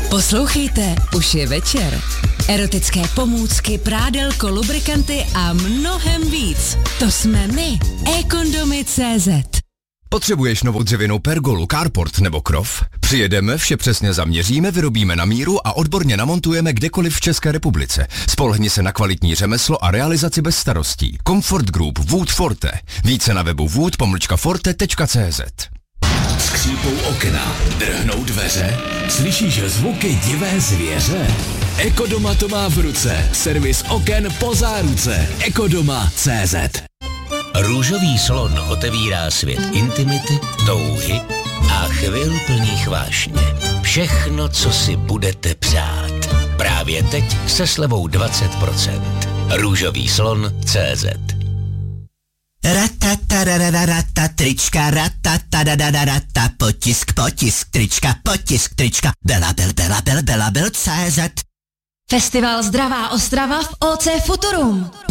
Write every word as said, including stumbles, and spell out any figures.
Poslouchejte, už je večer. Erotické pomůcky, prádelko, lubrikanty a mnohem víc. To jsme my, ekondomy tečka cé zet. Potřebuješ novou dřevěnou pergolu, carport nebo krov? Přijedeme, vše přesně zaměříme, vyrobíme na míru a odborně namontujeme kdekoliv v České republice. Spolehni se na kvalitní řemeslo a realizaci bez starostí. Comfort Group Wood Forte. Více na webu wood pomlčka forte tečka cé zet. Skřípou okna, drhnou dveře, slyšíš zvuky divé zvěře? Ekodoma to má v ruce, servis oken po záruce. ekodoma tečka cé zet. Růžový slon otevírá svět intimity, touhy a chvil plných vášně. Všechno, co si budete přát. Právě teď se slevou dvacet procent. Růžový slon tečka cé zet. Ratatarararata, trička, ratatarararata, potisk, potisk, trička, potisk, trička, bela, bel, bela, bel, bela, bel, cé zet. Festival Zdravá Ostrava v ó cé Futurum.